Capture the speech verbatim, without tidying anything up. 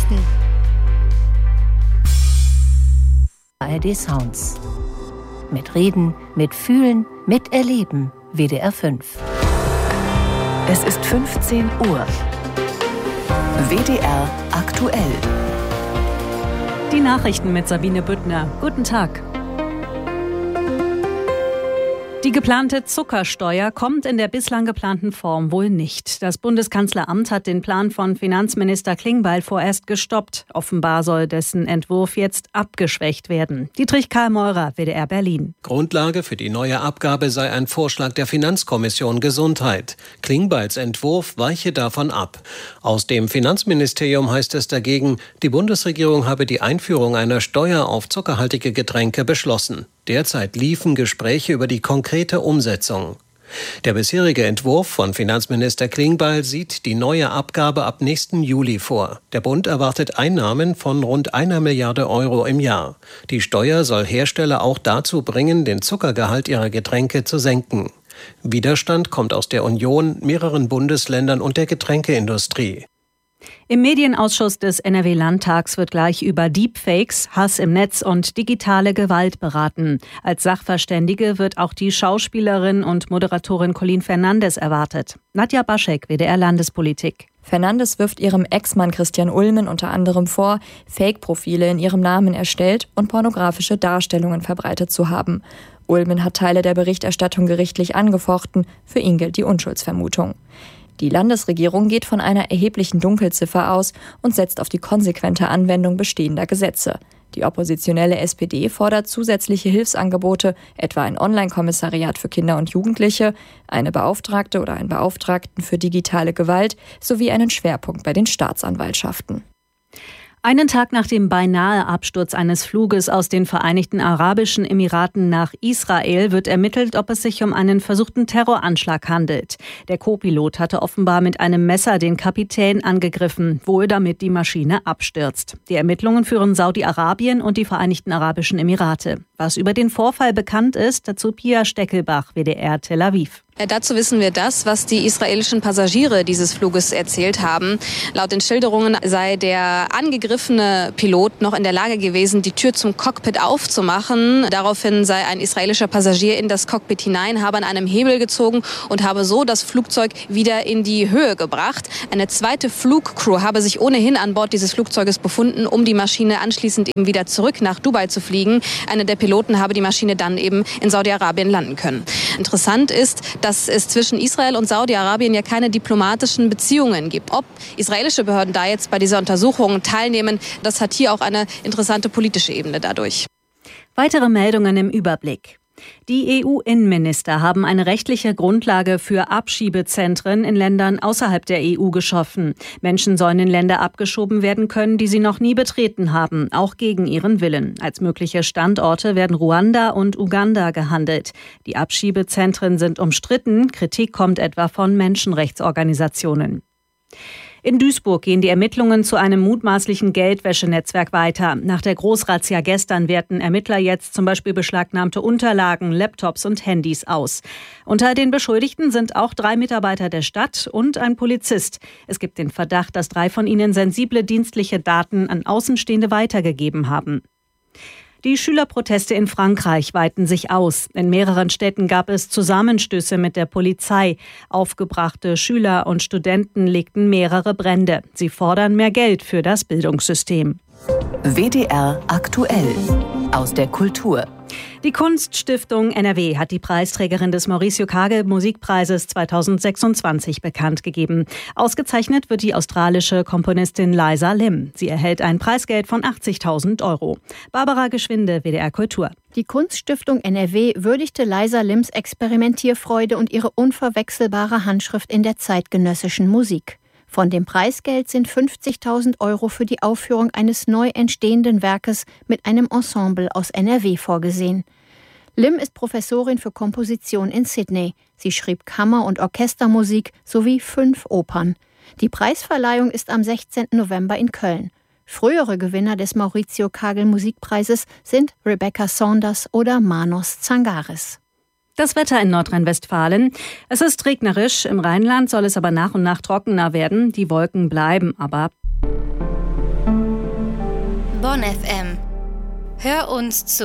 Nachrichten. A R D Sounds. Mit Reden, mit Fühlen, mit Erleben. W D R fünf. Es ist fünfzehn Uhr. W D R aktuell. Die Nachrichten mit Sabine Büttner. Guten Tag. Die geplante Zuckersteuer kommt in der bislang geplanten Form wohl nicht. Das Bundeskanzleramt hat den Plan von Finanzminister Klingbeil vorerst gestoppt. Offenbar soll dessen Entwurf jetzt abgeschwächt werden. Dietrich Karl Meurer, W D R Berlin. Grundlage für die neue Abgabe sei ein Vorschlag der Finanzkommission Gesundheit. Klingbeils Entwurf weiche davon ab. Aus dem Finanzministerium heißt es dagegen, die Bundesregierung habe die Einführung einer Steuer auf zuckerhaltige Getränke beschlossen. Derzeit liefen Gespräche über die konkrete Umsetzung. Der bisherige Entwurf von Finanzminister Klingbeil sieht die neue Abgabe ab nächsten Juli vor. Der Bund erwartet Einnahmen von rund einer Milliarde Euro im Jahr. Die Steuer soll Hersteller auch dazu bringen, den Zuckergehalt ihrer Getränke zu senken. Widerstand kommt aus der Union, mehreren Bundesländern und der Getränkeindustrie. Im Medienausschuss des N R W-Landtags wird gleich über Deepfakes, Hass im Netz und digitale Gewalt beraten. Als Sachverständige wird auch die Schauspielerin und Moderatorin Colleen Fernandes erwartet. Nadja Baschek, W D R Landespolitik. Fernandes wirft ihrem Ex-Mann Christian Ulmen unter anderem vor, Fake-Profile in ihrem Namen erstellt und pornografische Darstellungen verbreitet zu haben. Ulmen hat Teile der Berichterstattung gerichtlich angefochten. Für ihn gilt die Unschuldsvermutung. Die Landesregierung geht von einer erheblichen Dunkelziffer aus und setzt auf die konsequente Anwendung bestehender Gesetze. Die oppositionelle S P D fordert zusätzliche Hilfsangebote, etwa ein Online-Kommissariat für Kinder und Jugendliche, eine Beauftragte oder einen Beauftragten für digitale Gewalt sowie einen Schwerpunkt bei den Staatsanwaltschaften. Einen Tag nach dem beinahe Absturz eines Fluges aus den Vereinigten Arabischen Emiraten nach Israel wird ermittelt, ob es sich um einen versuchten Terroranschlag handelt. Der Co-Pilot hatte offenbar mit einem Messer den Kapitän angegriffen, wohl damit die Maschine abstürzt. Die Ermittlungen führen Saudi-Arabien und die Vereinigten Arabischen Emirate. Was über den Vorfall bekannt ist, dazu Pia Steckelbach, W D R Tel Aviv. Ja, dazu wissen wir das, was die israelischen Passagiere dieses Fluges erzählt haben. Laut den Schilderungen sei der angegriffene Pilot noch in der Lage gewesen, die Tür zum Cockpit aufzumachen. Daraufhin sei ein israelischer Passagier in das Cockpit hinein, habe an einem Hebel gezogen und habe so das Flugzeug wieder in die Höhe gebracht. Eine zweite Flugcrew habe sich ohnehin an Bord dieses Flugzeuges befunden, um die Maschine anschließend eben wieder zurück nach Dubai zu fliegen. Einer der Piloten habe die Maschine dann eben in Saudi-Arabien landen können. Interessant ist, dass es zwischen Israel und Saudi-Arabien ja keine diplomatischen Beziehungen gibt. Ob israelische Behörden da jetzt bei dieser Untersuchung teilnehmen, das hat hier auch eine interessante politische Ebene dadurch. Weitere Meldungen im Überblick. Die E U-Innenminister haben eine rechtliche Grundlage für Abschiebezentren in Ländern außerhalb der E U geschaffen. Menschen sollen in Länder abgeschoben werden können, die sie noch nie betreten haben, auch gegen ihren Willen. Als mögliche Standorte werden Ruanda und Uganda gehandelt. Die Abschiebezentren sind umstritten. Kritik kommt etwa von Menschenrechtsorganisationen. In Duisburg gehen die Ermittlungen zu einem mutmaßlichen Geldwäschenetzwerk weiter. Nach der Großrazzia gestern werten Ermittler jetzt zum Beispiel beschlagnahmte Unterlagen, Laptops und Handys aus. Unter den Beschuldigten sind auch drei Mitarbeiter der Stadt und ein Polizist. Es gibt den Verdacht, dass drei von ihnen sensible dienstliche Daten an Außenstehende weitergegeben haben. Die Schülerproteste in Frankreich weiten sich aus. In mehreren Städten gab es Zusammenstöße mit der Polizei. Aufgebrachte Schüler und Studenten legten mehrere Brände. Sie fordern mehr Geld für das Bildungssystem. W D R aktuell aus der Kultur. Die Kunststiftung N R W hat die Preisträgerin des Mauricio Kagel Musikpreises zweitausendsechsundzwanzig bekannt gegeben. Ausgezeichnet wird die australische Komponistin Liza Lim. Sie erhält ein Preisgeld von achtzigtausend Euro. Barbara Geschwinde, W D R Kultur. Die Kunststiftung N R W würdigte Liza Lims Experimentierfreude und ihre unverwechselbare Handschrift in der zeitgenössischen Musik. Von dem Preisgeld sind fünfzigtausend Euro für die Aufführung eines neu entstehenden Werkes mit einem Ensemble aus N R W vorgesehen. Lim ist Professorin für Komposition in Sydney. Sie schrieb Kammer- und Orchestermusik sowie fünf Opern. Die Preisverleihung ist am sechzehnten November in Köln. Frühere Gewinner des Mauricio Kagel Musikpreises sind Rebecca Saunders oder Manos Zangaris. Das Wetter in Nordrhein-Westfalen. Es ist regnerisch, im Rheinland soll es aber nach und nach trockener werden. Die Wolken bleiben aber. Bonn F M. Hör uns zu